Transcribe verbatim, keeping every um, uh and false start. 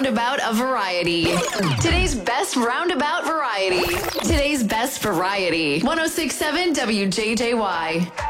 roundabout of variety. Today's best roundabout variety. Today's best variety. one oh six point seven W J J Y.